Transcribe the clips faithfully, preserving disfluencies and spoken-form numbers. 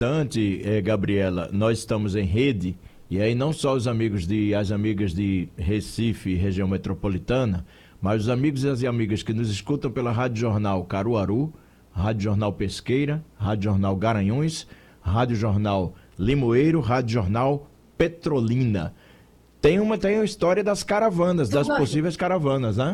importante, eh, Gabriela, nós estamos em rede, e aí não só os amigos de, as amigas de Recife, região metropolitana, mas os amigos e as amigas que nos escutam pela Rádio Jornal Caruaru, Rádio Jornal Pesqueira, Rádio Jornal Garanhuns, Rádio Jornal Limoeiro, Rádio Jornal Petrolina. Tem uma, tem a história das caravanas, das possíveis caravanas, né?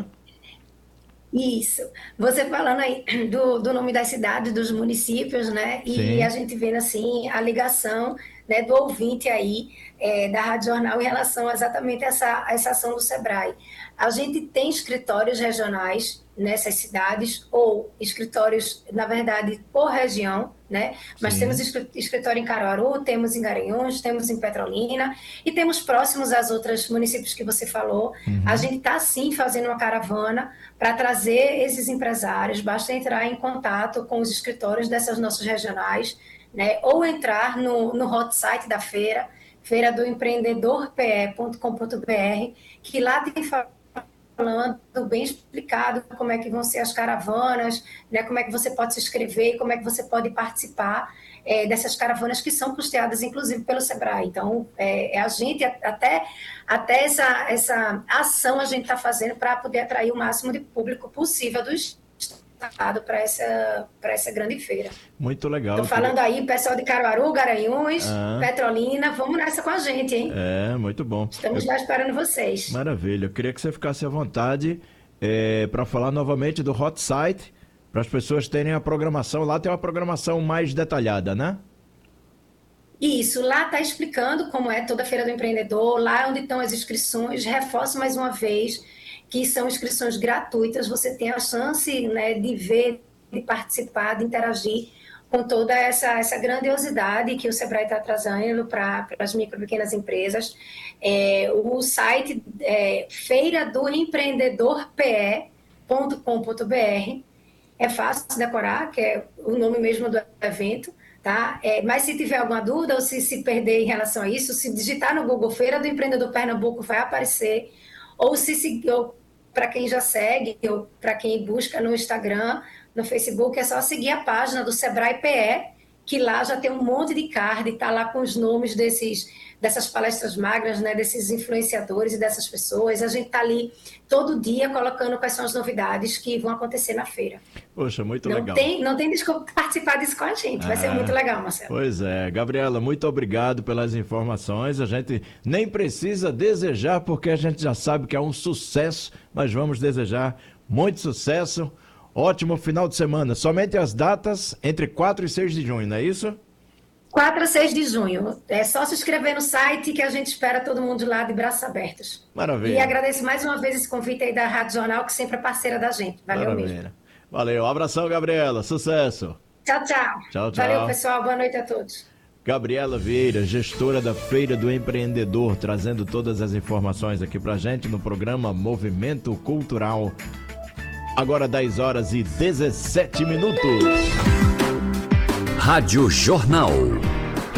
Isso. Você falando aí do, do nome das cidades, dos municípios, né? E Sim. a gente vendo assim a ligação, né, do ouvinte aí é, da Rádio Jornal em relação a exatamente essa, essa ação do Sebrae. A gente tem escritórios regionais nessas cidades, ou escritórios, na verdade, por região, né? Mas Sim. temos escritório em Caruaru, temos em Garanhuns, temos em Petrolina e temos próximos às outras municípios que você falou. Uhum. A gente está, sim, fazendo uma caravana para trazer esses empresários. Basta entrar em contato com os escritórios dessas nossas regionais, né? Ou entrar no, no hot site da feira, feira do empreendedor p e ponto com ponto b r, que lá tem falando bem explicado como é que vão ser as caravanas, né, como é que você pode se inscrever, como é que você pode participar é, dessas caravanas que são custeadas, inclusive, pelo Sebrae. Então, é, é a gente, até, até essa, essa ação a gente está fazendo para poder atrair o máximo de público possível do Estado para essa, para essa grande feira. Muito legal. Estou falando aí, pessoal de Caruaru, Garanhuns, ah. Petrolina, vamos nessa com a gente, hein? É, muito bom. Estamos Eu... lá esperando vocês. Maravilha. Eu queria que você ficasse à vontade é, para falar novamente do hot site, para as pessoas terem a programação. Lá tem uma programação mais detalhada, né? Isso, lá está explicando como é toda a Feira do Empreendedor, lá onde estão as inscrições. Reforço mais uma vez que são inscrições gratuitas, você tem a chance, né, de ver, de participar, de interagir com toda essa, essa grandiosidade que o Sebrae está trazendo para as micro e pequenas empresas. É, o site é feira do empreendedor p e ponto com ponto b r, é fácil de decorar, que é o nome mesmo do evento, tá? É, mas se tiver alguma dúvida ou se se perder em relação a isso, se digitar no Google Feira do Empreendedor Pernambuco vai aparecer, ou se para quem já segue, ou para quem busca no Instagram, no Facebook, é só seguir a página do Sebrae P E, que lá já tem um monte de card, está lá com os nomes desses, dessas palestras magras, né, desses influenciadores e dessas pessoas. A gente está ali todo dia colocando quais são as novidades que vão acontecer na feira. Poxa, muito não legal. Tem, não tem desculpa participar disso com a gente, vai ah, ser muito legal, Marcelo. Pois é. Gabriela, muito obrigado pelas informações. A gente nem precisa desejar, porque a gente já sabe que é um sucesso, mas vamos desejar muito sucesso. Ótimo final de semana. Somente as datas entre quatro e seis de junho, não é isso? quatro a seis de junho. É só se inscrever no site que a gente espera todo mundo lá de braços abertos. Maravilha. E agradeço mais uma vez esse convite aí da Rádio Jornal, que sempre é parceira da gente. Valeu Maravilha. mesmo. Valeu. Um abração, Gabriela. Sucesso. Tchau, tchau. Tchau, tchau. Valeu, pessoal. Boa noite a todos. Gabriela Vieira, gestora da Feira do Empreendedor, trazendo todas as informações aqui pra gente no programa Movimento Cultural. Agora dez horas e dezessete minutos. Rádio Jornal.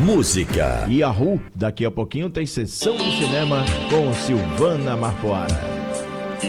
Música. Yahoo, daqui a pouquinho tem sessão de cinema com Silvana Marpoara.